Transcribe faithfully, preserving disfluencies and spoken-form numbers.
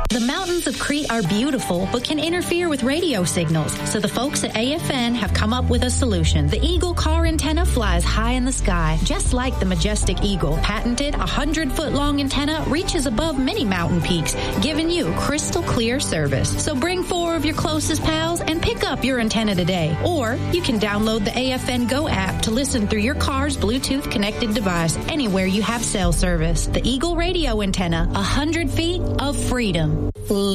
The mountains of Crete are beautiful, but can interfere with radio signals. So the folks at A F N have come up with a solution. The Eagle car antenna flies high in the sky, just like the majestic Eagle. Patented one hundred foot long antenna reaches above many mountain peaks, giving you crystal clear service. So bring four of your closest pals and pick up your antenna today. Or you can download the A F N Go app to listen through your car's Bluetooth connected device anywhere you have cell service. The Eagle radio antenna, one hundred feet of freedom.